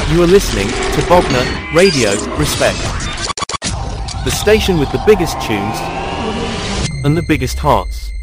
You are listening to Bogner Radio, respect. The station with the biggest tunes and the biggest hearts.